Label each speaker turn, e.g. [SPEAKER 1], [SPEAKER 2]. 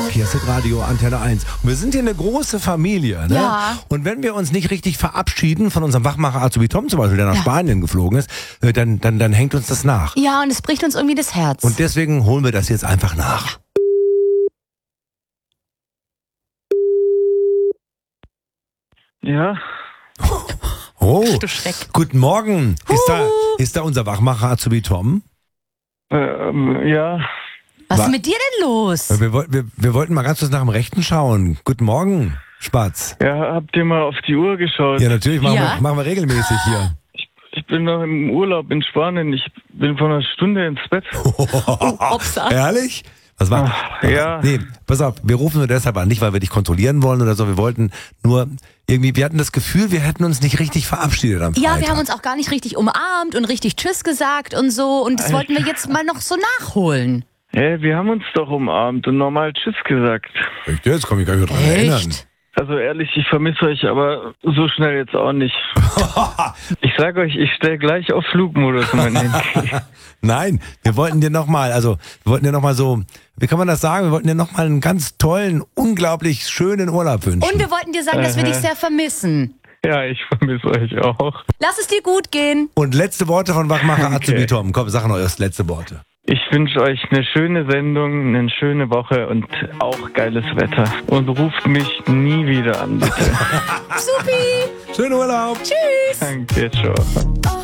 [SPEAKER 1] Hier ist Radio Antenne 1. Und wir sind hier eine große Familie. Ne?
[SPEAKER 2] Ja.
[SPEAKER 1] Und wenn wir uns nicht richtig verabschieden von unserem Wachmacher Azubi Tom zum Beispiel, der nach Spanien geflogen ist, dann hängt uns das nach.
[SPEAKER 2] Ja, und es bricht uns irgendwie das Herz.
[SPEAKER 1] Und deswegen holen wir das jetzt einfach nach.
[SPEAKER 3] Ja,
[SPEAKER 1] Oh,
[SPEAKER 2] Du Schreck.
[SPEAKER 1] guten Morgen. Ist da unser Wachmacher Azubi Tom?
[SPEAKER 3] ja,
[SPEAKER 2] Was ist mit dir denn los?
[SPEAKER 1] Wir wollten mal ganz kurz nach dem Rechten schauen. Guten Morgen, Spatz.
[SPEAKER 3] ja, habt ihr mal auf die Uhr geschaut?
[SPEAKER 1] Ja, natürlich machen,
[SPEAKER 2] Ja.
[SPEAKER 1] machen wir regelmäßig hier.
[SPEAKER 3] Ich bin noch im Urlaub in Spanien. Ich bin vor einer Stunde ins Bett.
[SPEAKER 2] Upsa.
[SPEAKER 1] Ehrlich? Was war?
[SPEAKER 3] ja.
[SPEAKER 1] Nee, pass auf, wir rufen nur deshalb an, nicht weil wir dich kontrollieren wollen oder so, wir wollten nur irgendwie, wir hatten das Gefühl, wir hätten uns nicht richtig verabschiedet am Freitag.
[SPEAKER 2] Ja, wir haben uns auch gar nicht richtig umarmt und richtig Tschüss gesagt und so. Und das wollten wir jetzt mal noch so nachholen.
[SPEAKER 3] Hey, wir haben uns doch umarmt und normal Tschüss gesagt.
[SPEAKER 1] Echt? Jetzt kann ich gar nicht mehr dran erinnern.
[SPEAKER 2] Echt?
[SPEAKER 3] Also ehrlich, ich vermisse euch, aber so schnell jetzt auch nicht. Ich sag euch, ich stelle gleich auf Flugmodus mein Handy.
[SPEAKER 1] Nein, wir wollten dir nochmal so, wie kann man das sagen? Wir wollten dir nochmal einen ganz tollen, unglaublich schönen Urlaub wünschen.
[SPEAKER 2] Und wir wollten dir sagen, dass wir dich sehr vermissen.
[SPEAKER 3] Ja, ich vermisse euch auch.
[SPEAKER 2] Lass es dir gut gehen.
[SPEAKER 1] Und letzte Worte von Wachmacher Azubi Tom. Komm, sag noch erst letzte Worte.
[SPEAKER 3] Ich wünsche euch eine schöne Sendung, eine schöne Woche und auch geiles Wetter. Und ruft mich nie wieder an, bitte.
[SPEAKER 2] Supi.
[SPEAKER 1] Schönen Urlaub.
[SPEAKER 2] Tschüss.
[SPEAKER 3] Danke, ciao.